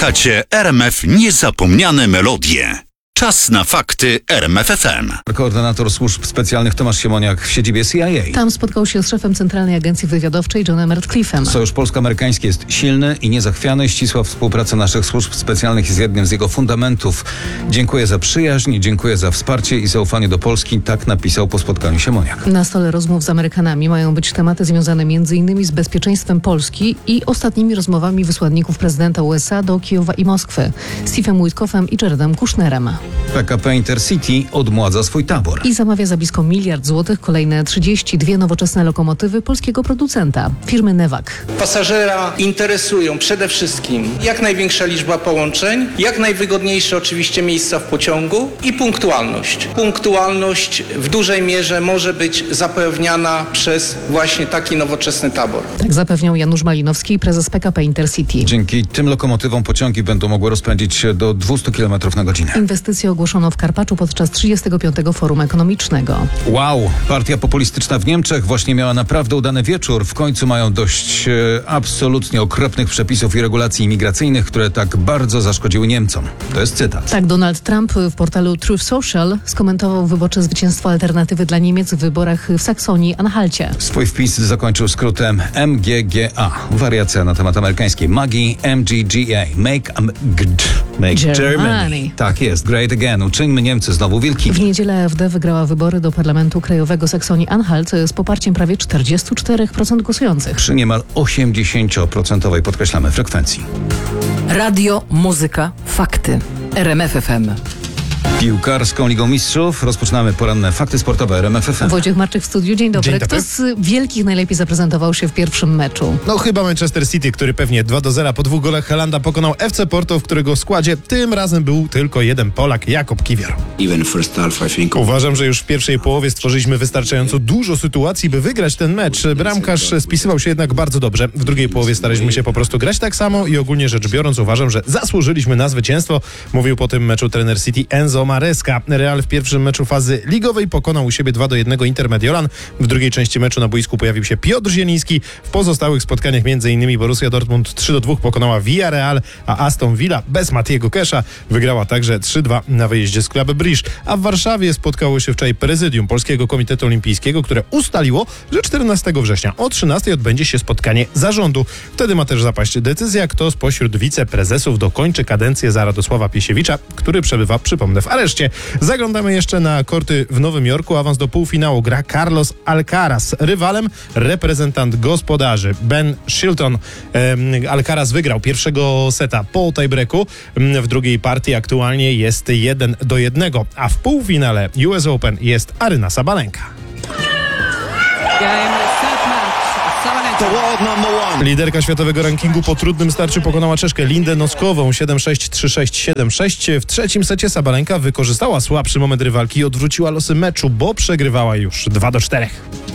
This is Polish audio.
Słuchacie RMF Niezapomniane Melodie. Czas na fakty RMF FM. Koordynator służb specjalnych Tomasz Siemoniak w siedzibie CIA. Tam spotkał się z szefem Centralnej Agencji Wywiadowczej Johnem Ratcliffe'em. Sojusz polsko-amerykański jest silny i niezachwiany. Ścisła współpraca naszych służb specjalnych jest jednym z jego fundamentów. Dziękuję za przyjaźń, dziękuję za wsparcie i zaufanie do Polski. Tak napisał po spotkaniu Siemoniak. Na stole rozmów z Amerykanami mają być tematy związane m.in. z bezpieczeństwem Polski i ostatnimi rozmowami wysłanników prezydenta USA do Kijowa i Moskwy, Steve'em Witkoffem i Jaredem Kushnerem. PKP Intercity odmładza swój tabor. I zamawia za blisko 1 miliard złotych kolejne 32 nowoczesne lokomotywy polskiego producenta, firmy Newag. Pasażera interesują przede wszystkim jak największa liczba połączeń, jak najwygodniejsze oczywiście miejsca w pociągu i punktualność. Punktualność w dużej mierze może być zapewniana przez właśnie taki nowoczesny tabor. Tak zapewniał Janusz Malinowski, prezes PKP Intercity. Dzięki tym lokomotywom pociągi będą mogły rozpędzić się do 200 km na godzinę. Inwestycje ogłoszono w Karpaczu podczas 35. Forum Ekonomicznego. Wow! Partia populistyczna w Niemczech właśnie miała naprawdę udany wieczór. W końcu mają dość absolutnie okropnych przepisów i regulacji imigracyjnych, które tak bardzo zaszkodziły Niemcom. To jest cytat. Tak, Donald Trump w portalu Truth Social skomentował wyborcze zwycięstwo Alternatywy dla Niemiec w wyborach w Saksonii-Anhalcie. Swój wpis zakończył skrótem MGGA. Wariacja na temat amerykańskiej magii. MGGA. Make Germany. Tak jest. Great again. Uczyńmy Niemcy znowu wielkimi. W niedzielę AfD wygrała wybory do Parlamentu Krajowego Saksonii-Anhalt z poparciem prawie 44% głosujących. Przy niemal 80% podkreślamy frekwencji. Radio, muzyka, fakty. RMF FM. Piłkarską Ligą Mistrzów rozpoczynamy poranne fakty sportowe RMF FM. Wojciech Marczyk w studiu. Dzień dobry. Dzień dobry. Kto z wielkich najlepiej zaprezentował się w pierwszym meczu? No chyba Manchester City, który pewnie 2-0 po 2 golach Haalanda pokonał FC Porto, w którego składzie tym razem był tylko jeden Polak, Jakub Kiwior. Uważam, że już w pierwszej połowie stworzyliśmy wystarczająco dużo sytuacji, by wygrać ten mecz. Bramkarz spisywał się jednak bardzo dobrze. W drugiej połowie staraliśmy się po prostu grać tak samo i ogólnie rzecz biorąc uważam, że zasłużyliśmy na zwycięstwo, mówił po tym meczu trener City Enzo Maresca. Real w pierwszym meczu fazy ligowej pokonał u siebie 2-1 Inter Mediolan. W drugiej części meczu na boisku pojawił się Piotr Zieliński. W pozostałych spotkaniach m.in. Borussia Dortmund 3-2 pokonała Villarreal, a Aston Villa bez Matiego Kesha wygrała także 3-2 na wyjeździe z Club Brugge. A w Warszawie spotkało się wczoraj prezydium Polskiego Komitetu Olimpijskiego, które ustaliło, że 14 września o 13 odbędzie się spotkanie zarządu. Wtedy ma też zapaść decyzja, kto spośród wiceprezesów dokończy kadencję za Radosława Piesiewicza, który przebywa, przypomnę, w areszcie. Zaglądamy jeszcze na korty w Nowym Jorku. Awans do półfinału gra Carlos Alcaraz. Rywalem reprezentant gospodarzy Ben Shilton. Alcaraz wygrał pierwszego seta po tiebreaku. W drugiej partii aktualnie jest 1-1, a w półfinale US Open jest Aryna Sabalenka. Liderka światowego rankingu po trudnym starciu pokonała Czeszkę Lindę Noskową 7-6, 3-6, 7-6. W trzecim secie Sabalenka wykorzystała słabszy moment rywalki i odwróciła losy meczu, bo przegrywała już 2-4.